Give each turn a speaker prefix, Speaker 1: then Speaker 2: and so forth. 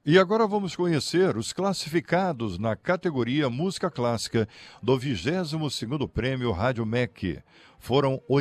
Speaker 1: E agora vamos conhecer os classificados na categoria Música Clássica do 22º Prêmio Rádio MEC. Foram